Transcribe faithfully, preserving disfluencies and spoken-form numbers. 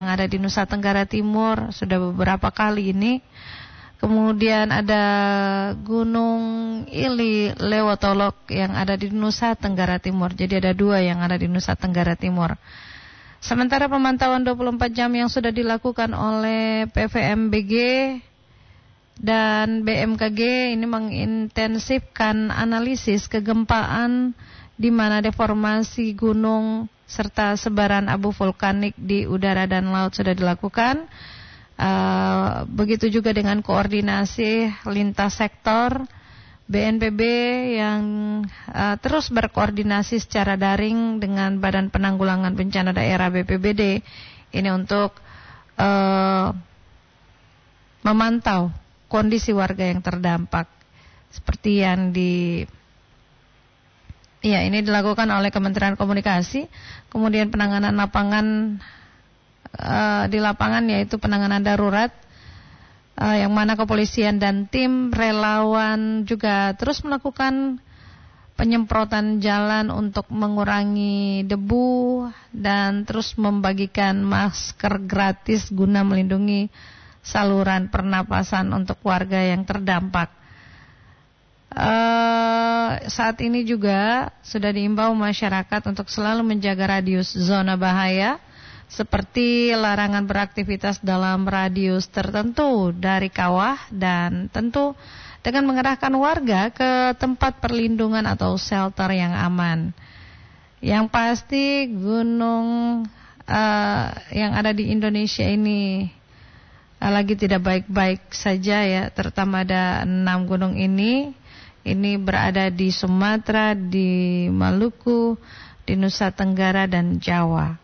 yang ada di Nusa Tenggara Timur sudah beberapa kali ini. Kemudian ada Gunung Ili Lewotolok yang ada di Nusa Tenggara Timur. Jadi ada dua yang ada di Nusa Tenggara Timur. Sementara pemantauan dua puluh empat jam yang sudah dilakukan oleh P V M B G dan B M K G ini mengintensifkan analisis kegempaan di mana deformasi gunung serta sebaran abu vulkanik di udara dan laut sudah dilakukan. Uh, begitu juga dengan koordinasi lintas sektor B N P B yang uh, terus berkoordinasi secara daring dengan Badan Penanggulangan Bencana Daerah B P B D ini untuk uh, memantau kondisi warga yang terdampak seperti yang di ya ini dilakukan oleh Kementerian Komunikasi. Kemudian penanganan lapangan Uh, di lapangan yaitu penanganan darurat uh, yang mana kepolisian dan tim relawan juga terus melakukan penyemprotan jalan untuk mengurangi debu dan terus membagikan masker gratis guna melindungi saluran pernapasan untuk warga yang terdampak. Uh, saat ini juga sudah diimbau masyarakat untuk selalu menjaga radius zona bahaya seperti larangan beraktivitas dalam radius tertentu dari kawah dan tentu dengan mengerahkan warga ke tempat perlindungan atau shelter yang aman. Yang pasti gunung uh, yang ada di Indonesia ini uh, lagi tidak baik-baik saja ya, terutama ada enam gunung ini. Ini berada di Sumatera, di Maluku, di Nusa Tenggara dan Jawa.